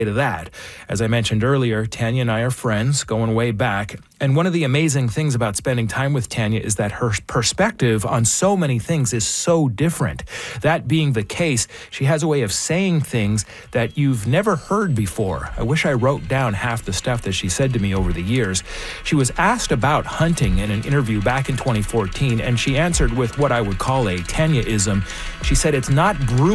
to that. As I mentioned earlier, Tanya and I are friends going way back. And one of the amazing things about spending time with Tanya is that her perspective on so many things is so different. That being the case, she has a way of saying things that you've never heard before. I wish I wrote down half the stuff that she said to me over the years. She was asked about hunting in an interview back in 2014, and she answered with what I would call a Tanya-ism. She said, "It's not brute